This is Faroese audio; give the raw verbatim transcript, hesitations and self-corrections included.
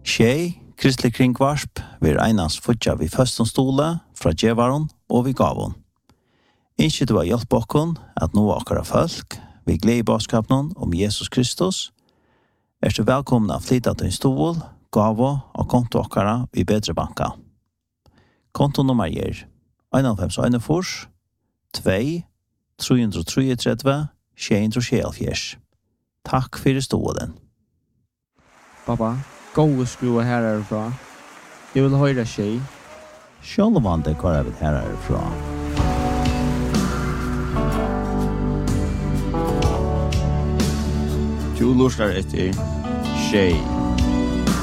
Tjej, kristelig kringvarsp, vi einast futja vi først stole fra djevaren og vi gavon. Ikke du har hjelp okkon at nå akkara folk, vi gleder i baskapen om Jesus Kristus, er så velkomna flytta til en stol, gavo og konto akkara i bedre banka. Kontonummer er en fem en fors, to, tre tre tre, sju Takk for stolen. Pappa, gå og skruva her herfra. Jeg vil høre tjej. Sjølvan det kvar jeg vil her herfra. Du lustar etter tjej.